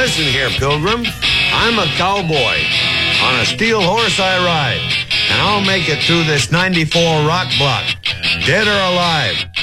Listen here, Pilgrim. I'm a cowboy. On a steel horse I ride. And I'll make it through this 94 rock block. Dead or alive.